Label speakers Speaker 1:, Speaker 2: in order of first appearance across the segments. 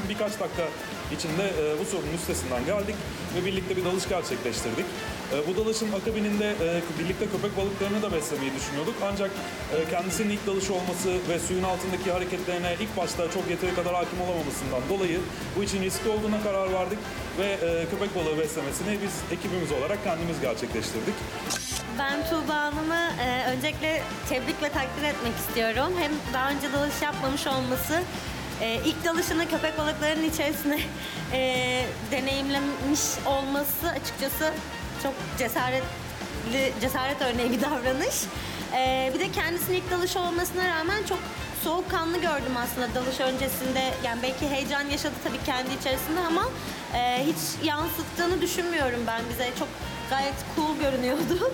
Speaker 1: birkaç dakika içinde bu sorunun üstesinden geldik ve birlikte bir dalış gerçekleştirdik. Bu dalışın akabininde birlikte köpek balıklarını da beslemeyi düşünüyorduk. Ancak kendisinin ilk dalışı olması ve suyun altındaki hareketlerine ilk başta çok yeteri kadar hakim olamamasından dolayı bu için riskli olduğuna karar verdik ve köpek balığı beslemesini biz ekibimiz olarak kendimiz gerçekleştirdik.
Speaker 2: Ben Tuğba Hanım'ı öncelikle tebrik ve takdir etmek istiyorum. Hem daha önce dalış yapmamış olması, ilk dalışını köpek balıklarının içerisine deneyimlemiş olması açıkçası çok cesaret örneği bir davranış. Bir de kendisinin ilk dalışı olmasına rağmen çok soğukkanlı gördüm aslında dalış öncesinde. Yani belki heyecan yaşadı tabii kendi içerisinde ama hiç yansıttığını düşünmüyorum ben bize. Çok gayet cool görünüyordu.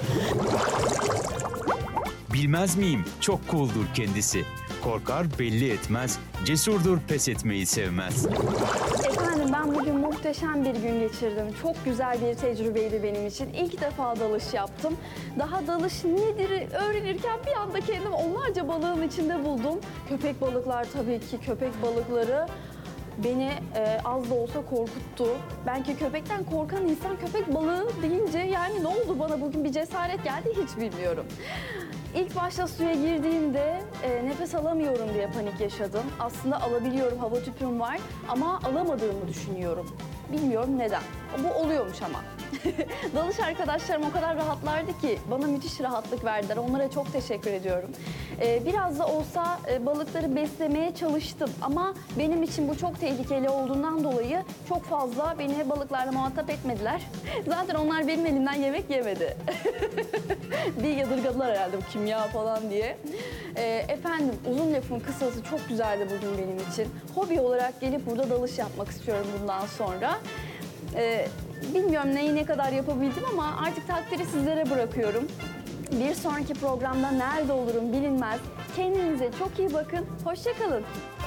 Speaker 3: Bilmez miyim? Çok cool'dur kendisi. Korkar, belli etmez. Cesurdur, pes etmeyi sevmez.
Speaker 4: Efendim ben bugün muhteşem bir gün geçirdim. Çok güzel bir tecrübeydi benim için. İlk defa dalış yaptım. Daha dalış nedir öğrenirken bir anda kendimi onlarca balığın içinde buldum. Köpek balıklar tabii ki köpek balıkları beni az da olsa korkuttu. Ben ki köpekten korkan insan köpek balığı deyince yani ne oldu bana bugün bir cesaret geldi hiç bilmiyorum. İlk başta suya girdiğimde nefes alamıyorum diye panik yaşadım. Aslında alabiliyorum, hava tüpüm var ama alamadığımı düşünüyorum. Bilmiyorum neden. Bu oluyormuş ama. Dalış arkadaşlarım o kadar rahatlardı ki bana müthiş rahatlık verdiler. Onlara çok teşekkür ediyorum. Biraz da olsa balıkları beslemeye çalıştım ama benim için bu çok tehlikeli olduğundan dolayı çok fazla beni balıklarla muhatap etmediler. Zaten onlar benim elimden yemek yemedi. Bir yadırgadılar herhalde bu kimya falan diye. Efendim uzun lafın kısası çok güzeldi bugün benim için. Hobi olarak gelip burada dalış yapmak istiyorum bundan sonra. Bilmiyorum neyi ne kadar yapabildim ama artık takdiri sizlere bırakıyorum. Bir sonraki programda nerede olurum bilinmez. Kendinize çok iyi bakın. Hoşça kalın.